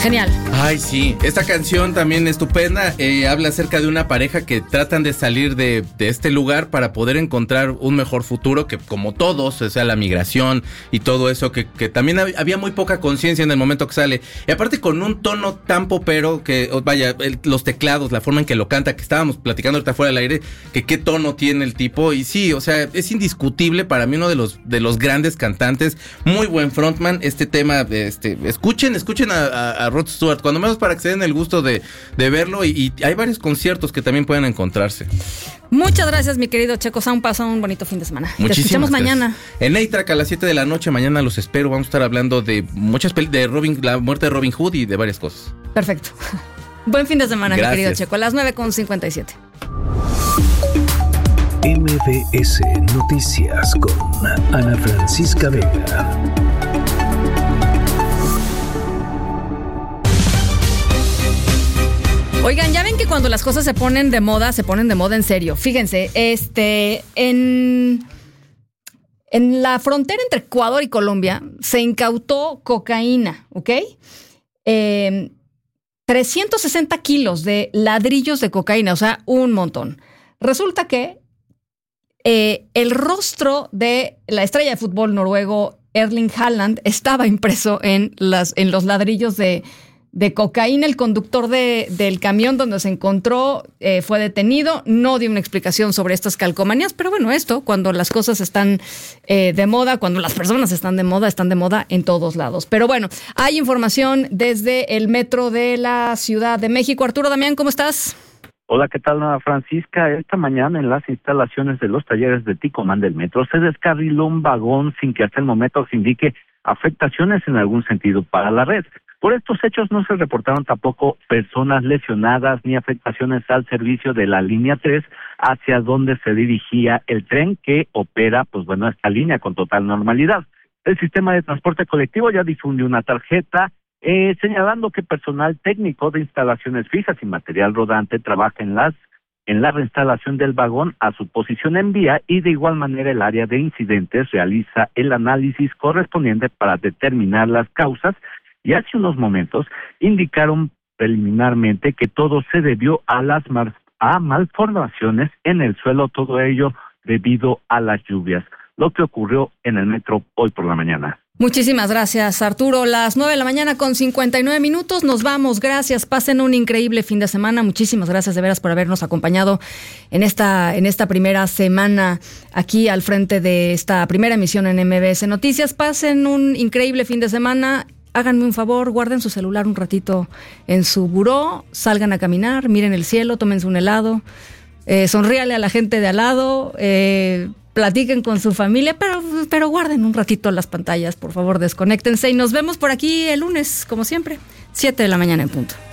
Genial. Ay, sí, esta canción también estupenda, habla acerca de una pareja que tratan de salir de este lugar para poder encontrar un mejor futuro, que como todos, o sea, la migración y todo eso, que también había muy poca conciencia en el momento que sale, y aparte con un tono tan popero, que vaya, los teclados, la forma en que lo canta, que estábamos platicando ahorita fuera del aire, que qué tono tiene el tipo, y sí, o sea, es indiscutible para mí uno de los grandes cantantes, muy buen frontman. Este tema, escuchen a Rod Stewart, cuando menos para que se den el gusto de verlo, y hay varios conciertos que también pueden encontrarse. Muchas gracias, mi querido Checo Sound. Pasa un bonito fin de semana. Te escuchamos mañana. En A-Track a las 7 de la noche, mañana los espero. Vamos a estar hablando de muchas de la muerte de Robin Hood y de varias cosas. Perfecto. Buen fin de semana, gracias, mi querido Checo. A las 9:57. MBS Noticias con Ana Francisca Vega. Oigan, ya ven que cuando las cosas se ponen de moda en serio. Fíjense, en la frontera entre Ecuador y Colombia se incautó cocaína, ¿ok? 360 kilos de ladrillos de cocaína, o sea, un montón. Resulta que el rostro de la estrella de fútbol noruego Erling Haaland estaba impreso en los ladrillos de cocaína. El conductor del camión donde se encontró fue detenido. No dio una explicación sobre estas calcomanías, pero bueno, cuando las cosas están de moda, cuando las personas están de moda en todos lados. Pero bueno, hay información desde el metro de la Ciudad de México. Arturo Damián, ¿cómo estás? Hola, ¿qué tal, Ana Francisca? Esta mañana en las instalaciones de los talleres de Ticomán del metro se descarriló un vagón sin que hasta el momento se indique afectaciones en algún sentido para la red. Por estos hechos no se reportaron tampoco personas lesionadas ni afectaciones al servicio de la línea 3 hacia donde se dirigía el tren que opera, esta línea con total normalidad. El sistema de transporte colectivo ya difundió una tarjeta señalando que personal técnico de instalaciones fijas y material rodante trabaja en la reinstalación del vagón a su posición en vía, y de igual manera el área de incidentes realiza el análisis correspondiente para determinar las causas, y hace unos momentos indicaron preliminarmente que todo se debió a malformaciones en el suelo, todo ello debido a las lluvias, lo que ocurrió en el metro hoy por la mañana. Muchísimas gracias, Arturo. Las 9:59 a.m. Nos vamos. Gracias. Pasen un increíble fin de semana. Muchísimas gracias de veras por habernos acompañado en esta primera semana aquí al frente de esta primera emisión en MBS Noticias. Pasen un increíble fin de semana. Háganme un favor, guarden su celular un ratito en su buró, salgan a caminar, miren el cielo, tómense un helado, sonríale a la gente de al lado, platiquen con su familia, pero guarden un ratito las pantallas, por favor, desconéctense, y nos vemos por aquí el lunes, como siempre, 7 de la mañana en punto.